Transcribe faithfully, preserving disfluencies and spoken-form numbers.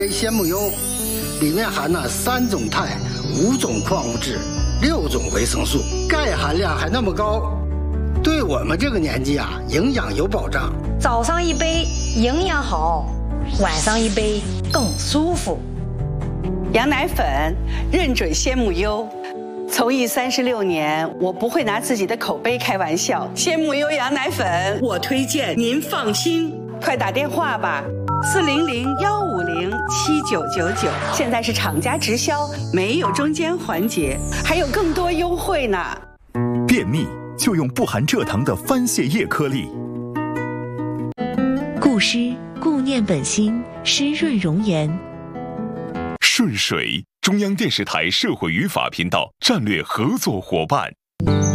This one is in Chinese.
鲜木优里面含了三种钛、五种矿物质、六种维生素，钙含量还那么高，对我们这个年纪啊，营养有保障。 早上一杯营养好，晚上一杯更舒服。 羊奶粉认准鲜木优，从艺三十六年，我不会拿自己的口碑开玩笑。鲜木优羊奶粉，我推荐，您放心。快打电话吧，四零零幺五零七九九九。现在是厂家直销，没有中间环节，还有更多优惠呢。 便秘就用不含蔗糖的番泻叶颗粒。 固湿固念本心，湿润容颜。 顺水，中央电视台社会语法频道战略合作伙伴。